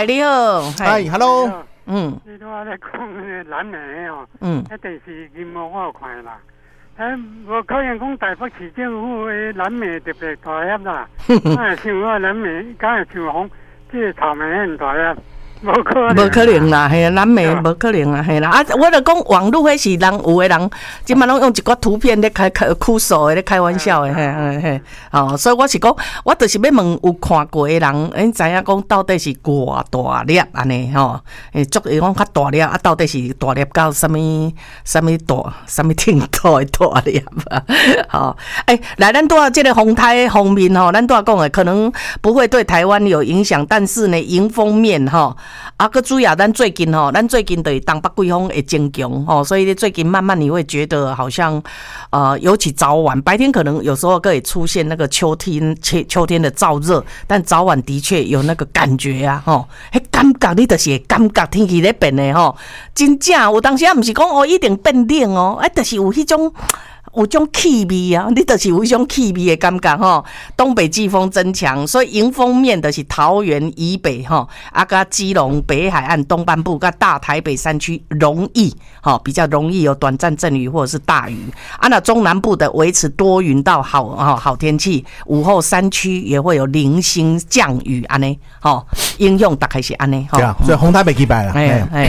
你好， 嗨 ，Hello， 你拄仔咧讲蓝莓哦，迄地是金无我有看啦。无可能讲台北市政府的蓝莓特别大粒啦，敢会像我蓝莓，敢会像讲这个草莓很大粒。无可能啦，嘿，蓝莓无可能啦，嘿啦。啊，我就讲网络迄是人有诶人，即满拢用一寡图片咧开酷手诶咧开玩笑诶，嘿，哦，所以我是讲，我就是要问有看过诶人，知影讲到底是偌大粒安尼吼？足伊讲较大粒，啊，到底是大粒到什么程度诶大粒啊？好，来，咱多这个风台方面吼，咱多讲诶，可能不会对台湾有影响，但是呢，迎风面吼。个主要咱最近就是东北季风会增强吼，所以最近慢慢你会觉得好像尤其早晚白天可能有时候可以出现那个秋天的燥热，但早晚的确有那个感觉啊吼，迄感觉你就是会感觉天气咧变的吼，真正有当时啊，不是讲一定变冷哦，就是有迄种。有种气味啊，你就是有一种气味的感觉吼。东北季风增强，所以迎风面的是桃园以北吼，甲基隆北海岸东半部甲大台北山区容易比较容易有短暂阵雨或者是大雨。那中南部的维持多云到好天气，午后山区也会有零星降雨安尼影响大概是安尼对啊，所以风台袂起白啦。